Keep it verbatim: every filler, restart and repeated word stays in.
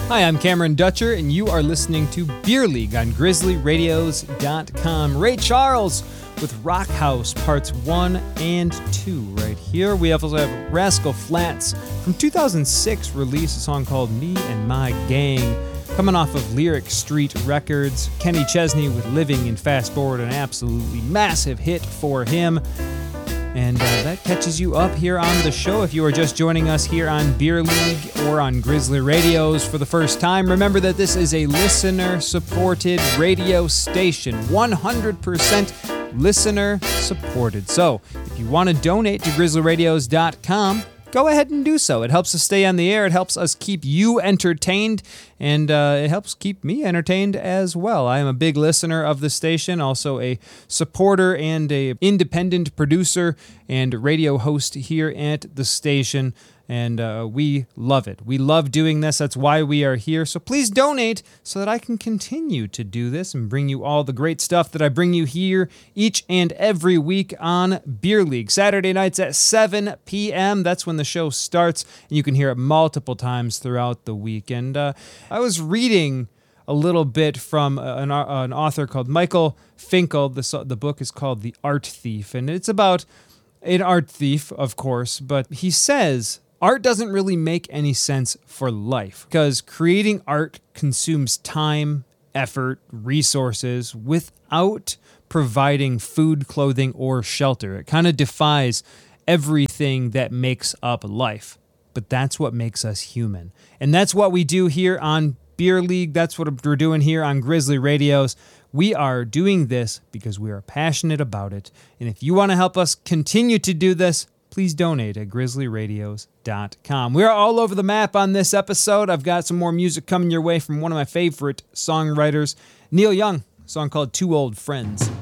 Hi, I'm Cameron Dutcher, and you are listening to Beer League on Grizzly Radios dot com. Ray Charles with Rock House Parts one and two right here. We also have Rascal Flatts from two thousand six released a song called Me and My Gang, coming off of Lyric Street Records. Kenny Chesney with Living in Fast Forward, an absolutely massive hit for him. And uh, that catches you up here on the show. If you are just joining us here on Beer League or on Grizzly Radios for the first time, remember that this is a listener-supported radio station, one hundred percent listener-supported. So if you want to donate to Grizzly Radios dot com, go ahead and do so. It helps us stay on the air. It helps us keep you entertained, and uh, it helps keep me entertained as well. I am a big listener of the station, also a supporter and a independent producer and radio host here at the station, and uh, we love it. We love doing this. That's why we are here. So please donate so that I can continue to do this and bring you all the great stuff that I bring you here each and every week on Beer League. Saturday nights at seven p.m. That's when the show starts, and you can hear it multiple times throughout the week. And uh, I was reading a little bit from an, an author called Michael Finkel. The, the book is called The Art Thief, and it's about an art thief, of course, but he says art doesn't really make any sense for life because creating art consumes time, effort, resources without providing food, clothing, or shelter. It kind of defies everything that makes up life. But that's what makes us human. And that's what we do here on Beer League. That's what we're doing here on Grizzly Radios. We are doing this because we are passionate about it. And if you want to help us continue to do this, please donate at Grizzly Radios dot com. We're all over the map on this episode. I've got some more music coming your way from one of my favorite songwriters, Neil Young, a song called Two Old Friends.